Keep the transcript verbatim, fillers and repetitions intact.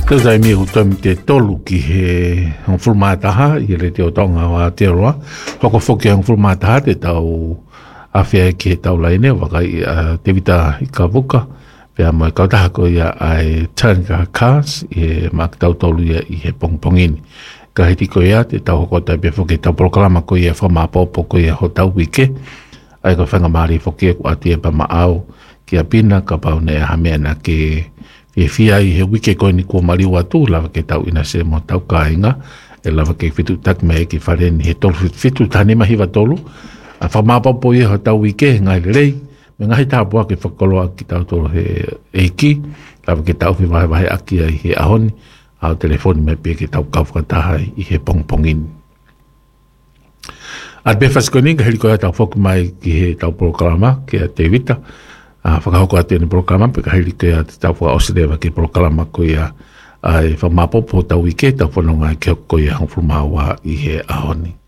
Tau tai mi utam te tolu ki he hong fulmataha i re te o tonga o Aotearoa. Whako whoki hong fulmataha te tau awhia ki he tau laine waka i uh, te vita i ka vuka. Pea mai kautaha ko ia ai Tanika Cars i he mak tau tolu ia i he pongpongini. Ka hiti ko ia te tau hoko tai pia whoki tau proklama ko ia whamapopo ko ia ho tau wike. Ai ko whanga maari whoki ko ati e pa maau ki a pina ka pau ne hamea na ke e fia i he wike koe ni kua mariwa tū lava ke tau ina se mo tau kāinga e lava ke fitu tak me ki whare ni he tolu fitu tani mahiwa tolu a whamapopo i ho tau wike ngai rei me ngahi tāpua ke whakoloa ki tau tolu he eiki lava ke tau whiwahe wahe aki i he ahoni au telefoni me pia ke tau kauwhakataha i he pongpongini. At befas koe ni ka heli koe tau whoku mai ki he tau programa ki a te vita a whakahoko atu ni programa pe ka hili ke a te tau wha oserewa ki programa ko ia ai whamapopo tau ike tau whanonga ki hoko ia hong fulmawa i he ahoni.